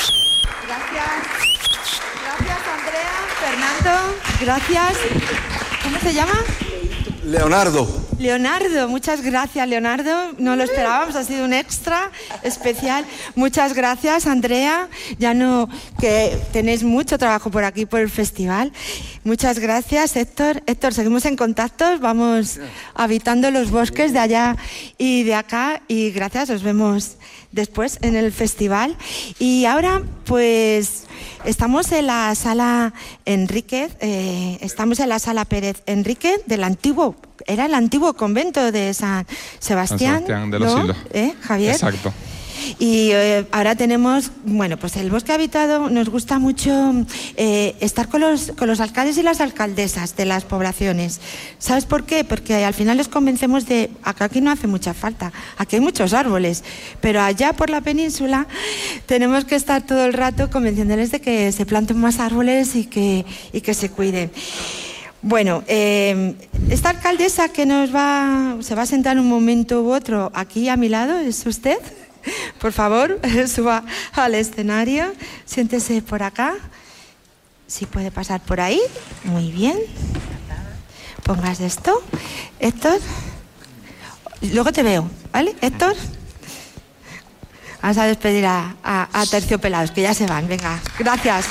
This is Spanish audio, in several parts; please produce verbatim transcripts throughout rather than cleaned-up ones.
Gracias. Gracias, Andrea, Fernando. Gracias. ¿Cómo se llama? Leonardo. Leonardo, muchas gracias, Leonardo. No lo esperábamos, ha sido un extra especial. Muchas gracias, Andrea. Ya no, que tenéis mucho trabajo por aquí, por el festival. Muchas gracias, Héctor. Héctor, seguimos en contacto, vamos habitando los bosques de allá y de acá. Y gracias, os vemos después en el festival. Y ahora, pues, estamos en la sala Enríquez, eh, estamos en la sala Pérez Enríquez del antiguo, era el antiguo convento de San Sebastián, San Sebastián de los ¿no? Silos. ¿Eh, Javier? Exacto. Y eh, ahora tenemos, bueno, pues el bosque habitado nos gusta mucho eh, estar con los, con los alcaldes y las alcaldesas de las poblaciones. ¿Sabes por qué? Porque al final les convencemos de, acá aquí no hace mucha falta, aquí hay muchos árboles, pero allá por la península tenemos que estar todo el rato convenciéndoles de que se planten más árboles y que, y que se cuiden. Bueno, eh, esta alcaldesa que nos va, se va a sentar un momento u otro aquí a mi lado, ¿es usted? Por favor, suba al escenario, siéntese por acá, si puede pasar por ahí, muy bien. Pongas esto, Héctor, luego te veo, ¿vale? Héctor, vamos a despedir a, a, a Terciopelados, que ya se van, venga, gracias.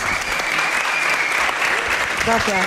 Gracias.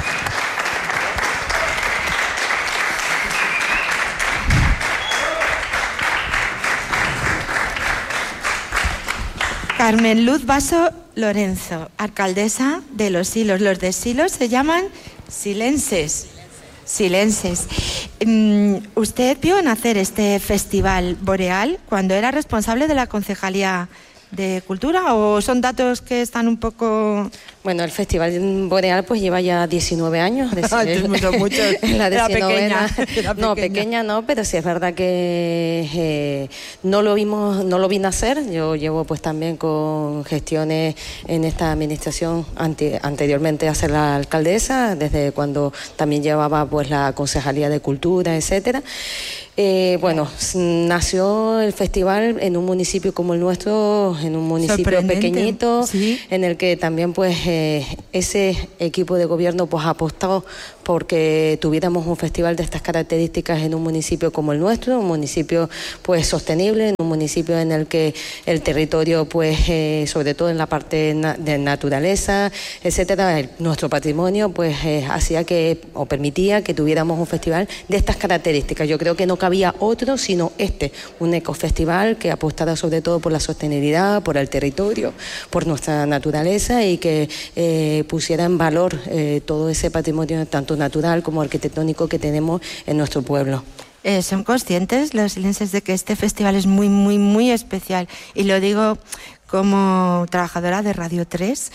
Carmen Luz Vaso Lorenzo, alcaldesa de Los Silos. Los de Silos se llaman silenses. Silenses. Um, ¿Usted vio nacer este festival boreal cuando era responsable de la Concejalía de Cultura o son datos que están un poco...? Bueno, el Festival Boreal pues lleva ya diecinueve años. Es mucho, mucho. La Era pequeña. Era no, pequeña. pequeña no, pero sí es verdad que eh, no lo vimos, no lo vi nacer. Yo llevo pues también con gestiones en esta administración ante, anteriormente a ser la alcaldesa, desde cuando también llevaba pues la Concejalía de Cultura, etcétera. Eh, bueno, nació el festival en un municipio como el nuestro, en un municipio pequeñito, ¿sí? En el que también pues eh, ese equipo de gobierno pues ha apostado porque tuviéramos un festival de estas características en un municipio como el nuestro, un municipio pues sostenible, en un municipio en el que el territorio pues eh, sobre todo en la parte na de naturaleza, etcétera, el, nuestro patrimonio pues eh, hacía que o permitía que tuviéramos un festival de estas características. Yo creo que no cabía otro sino este, un ecofestival que apostara sobre todo por la sostenibilidad, por el territorio, por nuestra naturaleza y que eh, pusiera en valor eh, todo ese patrimonio tanto natural como arquitectónico que tenemos en nuestro pueblo. Eh, ¿Son conscientes los silenses de que este festival es muy, muy, muy especial? Y lo digo como trabajadora de Radio tres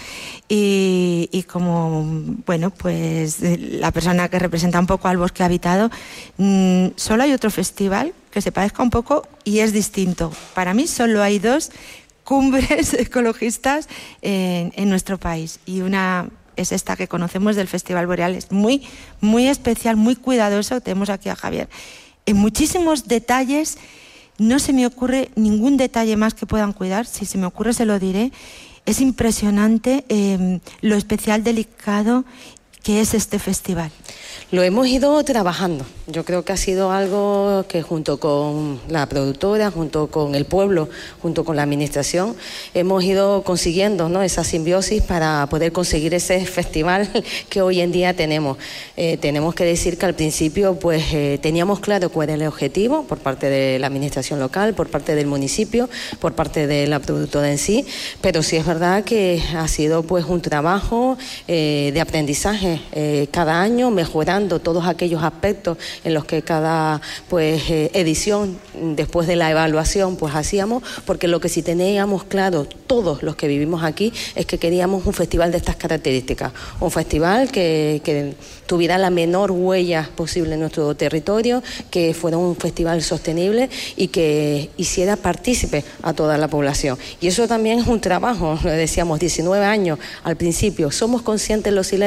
y, y como, bueno, pues la persona que representa un poco al bosque habitado. Mmm, solo hay otro festival que se parezca un poco y es distinto. Para mí solo hay dos cumbres ecologistas en, en nuestro país y una es esta que conocemos del Festival Boreal. Es muy, muy especial, muy cuidadoso. Tenemos aquí a Javier. En muchísimos detalles, no se me ocurre ningún detalle más que puedan cuidar. Si se me ocurre, se lo diré. Es impresionante eh, lo especial, delicado que es este festival. Lo hemos ido trabajando. Yo creo que ha sido algo que junto con la productora, junto con el pueblo, junto con la administración, hemos ido consiguiendo, ¿no?, esa simbiosis para poder conseguir ese festival que hoy en día tenemos. Eh, tenemos que decir que al principio pues eh, teníamos claro cuál era el objetivo por parte de la administración local, por parte del municipio, por parte de la productora en sí, pero sí es verdad que ha sido pues un trabajo eh, de aprendizaje eh, cada año, mejorando todos aquellos aspectos en los que cada pues eh, edición, después de la evaluación, pues hacíamos, porque lo que sí teníamos claro todos los que vivimos aquí es que queríamos un festival de estas características, un festival que, que tuviera la menor huella posible en nuestro territorio, que fuera un festival sostenible y que hiciera partícipe a toda la población. Y eso también es un trabajo, lo decíamos, diecinueve años al principio. Somos conscientes los silences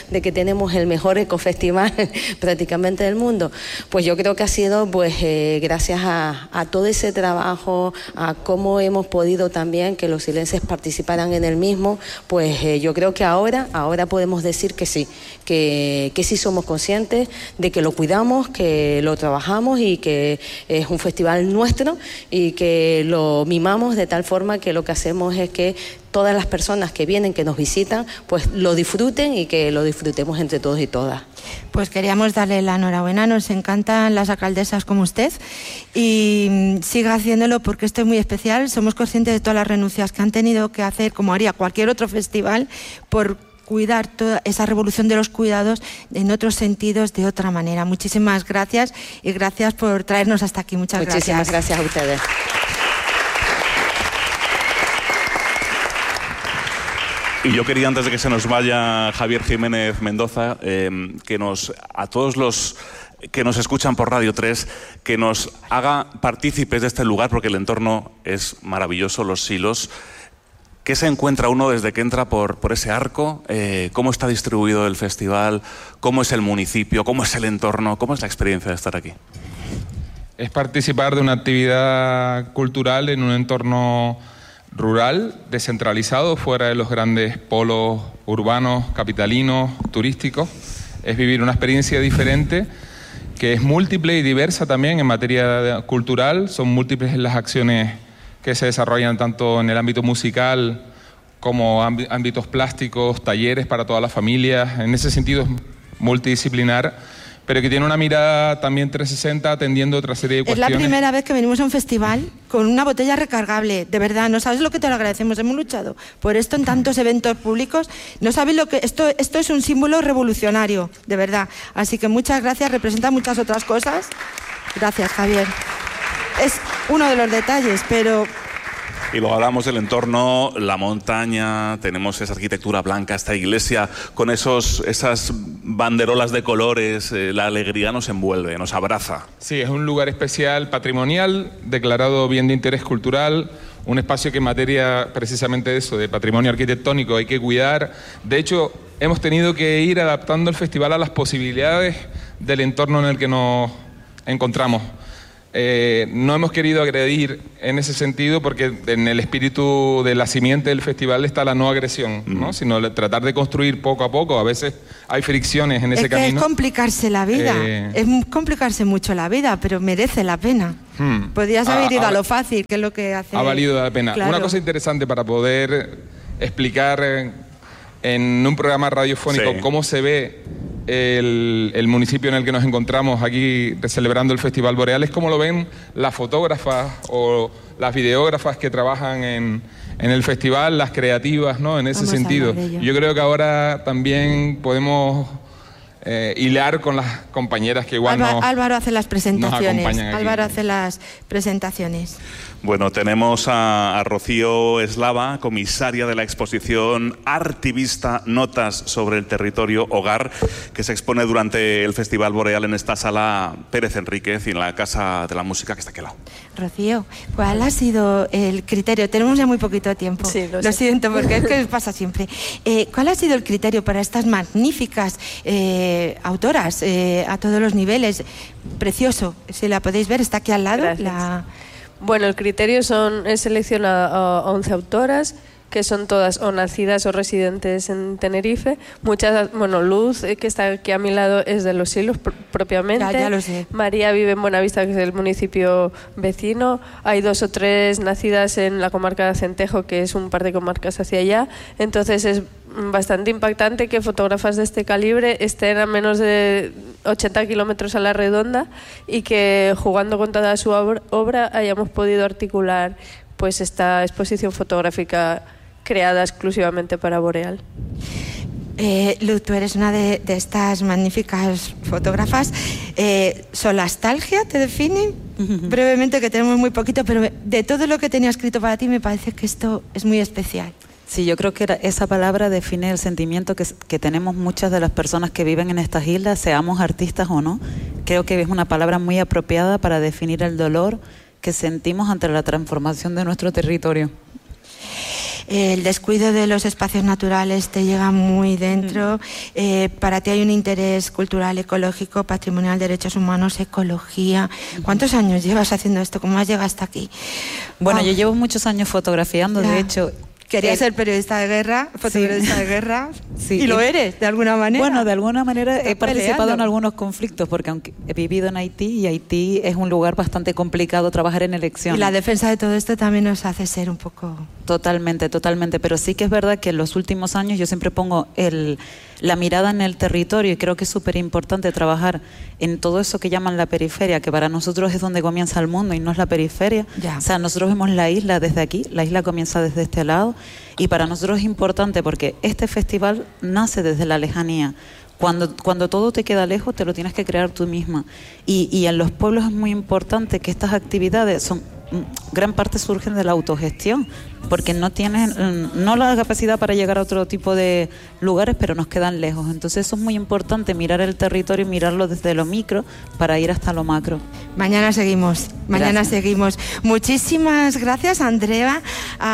de que tenemos el mejor ecofestival prácticamente del mundo, pues yo creo que ha sido pues eh, gracias a, a todo ese trabajo, a cómo hemos podido también que los silenses participaran en el mismo, pues eh, yo creo que ahora, ahora podemos decir que sí, que, que sí somos conscientes de que lo cuidamos, que lo trabajamos y que es un festival nuestro y que lo mimamos de tal forma que lo que hacemos es que todas las personas que vienen, que nos visitan, pues lo disfruten y que lo disfrutemos entre todos y todas. Pues queríamos darle la enhorabuena, nos encantan las alcaldesas como usted y siga haciéndolo porque esto es muy especial. Somos conscientes de todas las renuncias que han tenido que hacer, como haría cualquier otro festival, por cuidar toda esa revolución de los cuidados en otros sentidos, de otra manera. Muchísimas gracias y gracias por traernos hasta aquí. Muchas gracias. Muchísimas gracias a ustedes. Y yo quería, antes de que se nos vaya Javier Jiménez Mendoza, eh, que nos, a todos los que nos escuchan por Radio tres, que nos haga partícipes de este lugar, porque el entorno es maravilloso, los silos. ¿Qué se encuentra uno desde que entra por, por ese arco? Eh, ¿Cómo está distribuido el festival? ¿Cómo es el municipio? ¿Cómo es el entorno? ¿Cómo es la experiencia de estar aquí? Es participar de una actividad cultural en un entorno rural, descentralizado, fuera de los grandes polos urbanos, capitalinos, turísticos. Es vivir una experiencia diferente, que es múltiple y diversa también en materia cultural. Son múltiples las acciones que se desarrollan tanto en el ámbito musical como ámbitos plásticos, talleres para todas las familias. En ese sentido es multidisciplinar, pero que tiene una mirada también trescientos sesenta atendiendo otra serie de cuestiones. Es la primera vez que venimos a un festival con una botella recargable, de verdad, no sabes lo que te lo agradecemos, hemos luchado por esto en tantos eventos públicos, no sabes lo que, esto, esto es un símbolo revolucionario, de verdad, así que muchas gracias, representa muchas otras cosas. Gracias, Javier. Es uno de los detalles, pero... Y luego hablamos del entorno, la montaña, tenemos esa arquitectura blanca, esta iglesia, con esos, esas banderolas de colores, eh, la alegría nos envuelve, nos abraza. Sí, es un lugar especial, patrimonial, declarado bien de interés cultural, un espacio que en materia precisamente de eso, de patrimonio arquitectónico, hay que cuidar. De hecho, hemos tenido que ir adaptando el festival a las posibilidades del entorno en el que nos encontramos. Eh, no hemos querido agredir en ese sentido porque en el espíritu de la simiente del festival está la no agresión, ¿no? Mm. Sino tratar de construir poco a poco. A veces hay fricciones en ese es que camino. Es complicarse la vida, eh... es complicarse mucho la vida, pero merece la pena. Hmm. Podrías haber ha, ido ha, a lo fácil, que es lo que hace... Ha valido la pena. Claro. Una cosa interesante para poder explicar en un programa radiofónico sí. cómo se ve El, el municipio en el que nos encontramos aquí celebrando el Festival Boreal es como lo ven las fotógrafas o las videógrafas que trabajan en, en el festival, las creativas, ¿no? En ese Vamos sentido. Yo creo que ahora también podemos eh, hilar con las compañeras que igual Álvaro, nos, Álvaro hace las presentaciones. Nos Álvaro hace las presentaciones. Bueno, tenemos a, a Rocío Eslava, comisaria de la exposición Artivista, Notas sobre el territorio hogar, que se expone durante el Festival Boreal en esta sala Pérez Enríquez y en la Casa de la Música que está aquí al lado. Rocío, ¿cuál ha sido el criterio? Tenemos ya muy poquito tiempo. Sí, lo, lo siento, porque es que pasa siempre. Eh, ¿Cuál ha sido el criterio para estas magníficas eh, autoras eh, a todos los niveles? Precioso, si la podéis ver, está aquí al lado. La... Bueno, el criterio son, es seleccionar a once autoras, que son todas o nacidas o residentes en Tenerife. Muchas, bueno, Luz, que está aquí a mi lado, es de Los Silos pr propiamente. Ya, ya lo sé. María vive en Buenavista, que es el municipio vecino. Hay dos o tres nacidas en la comarca de Centejo, que es un par de comarcas hacia allá. Entonces es bastante impactante que fotógrafas de este calibre estén a menos de ochenta kilómetros a la redonda y que jugando con toda su obra hayamos podido articular pues esta exposición fotográfica creada exclusivamente para Boreal. Eh, Luz, tú eres una de, de estas magníficas fotógrafas. Eh, ¿Solastalgia te define? Uh-huh. Brevemente, que tenemos muy poquito, pero de todo lo que tenía escrito para ti me parece que esto es muy especial. Sí, yo creo que esa palabra define el sentimiento que, que tenemos muchas de las personas que viven en estas islas, seamos artistas o no. Creo que es una palabra muy apropiada para definir el dolor que sentimos ante la transformación de nuestro territorio. el descuido de los espacios naturales te llega muy dentro. Eh, para ti hay un interés cultural, ecológico, patrimonial, derechos humanos, ecología. ¿Cuántos años llevas haciendo esto? ¿Cómo has llegado hasta aquí? Bueno, Oh. yo llevo muchos años fotografiando, Ya. de hecho. Quería eh, ser periodista de guerra, fotoperiodista sí. de guerra, Sí. y lo eres, de alguna manera. Bueno, de alguna manera he Estás participado peleando. en algunos conflictos, porque aunque he vivido en Haití, y Haití es un lugar bastante complicado trabajar en elecciones. Y la defensa de todo esto también nos hace ser un poco... Totalmente, totalmente. Pero sí que es verdad que en los últimos años yo siempre pongo el, la mirada en el territorio, y creo que es súper importante trabajar en todo eso que llaman la periferia, que para nosotros es donde comienza el mundo y no es la periferia. Ya. O sea, nosotros vemos la isla desde aquí, la isla comienza desde este lado, y para nosotros es importante porque este festival nace desde la lejanía. Cuando, cuando todo te queda lejos, te lo tienes que crear tú misma. Y, y en los pueblos es muy importante que estas actividades son, gran parte surgen de la autogestión, porque no tienen no la capacidad para llegar a otro tipo de lugares, pero nos quedan lejos. Entonces eso es muy importante, mirar el territorio y mirarlo desde lo micro para ir hasta lo macro. Mañana seguimos, mañana Gracias. seguimos. Muchísimas gracias a Andrea,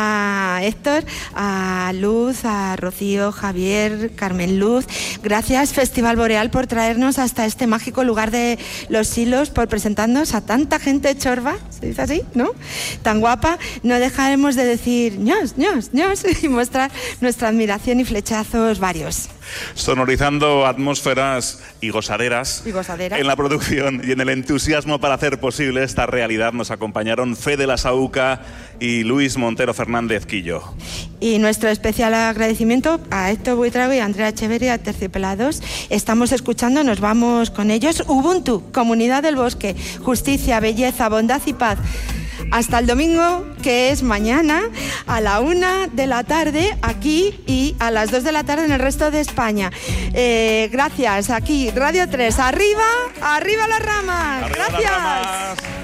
a Héctor, a Luz, a Rocío, Javier, Carmen Luz. Gracias Festival Boreal por traernos hasta este mágico lugar de Los Silos, por presentarnos a tanta gente chorba, se dice así, ¿no? Tan guapa. No dejaremos de decir ños, ños, ños y mostrar nuestra admiración y flechazos varios. Sonorizando atmósferas y gozaderas, Y gozaderas. en la producción y en el entusiasmo para hacer posible esta realidad nos acompañaron Fede Lasauca y Luis Montero Fernández Quillo. Y nuestro especial agradecimiento a Héctor Buitrago y a Andrea Echeverría, Terciopelados. Estamos escuchando, nos vamos con ellos. Ubuntu, Comunidad del Bosque, justicia, belleza, bondad y paz. Hasta el domingo, que es mañana, a la una de la tarde aquí y a las dos de la tarde en el resto de España. Eh, gracias, aquí Radio tres. Arriba, arriba las ramas. ¡Arriba las Gracias. ramas!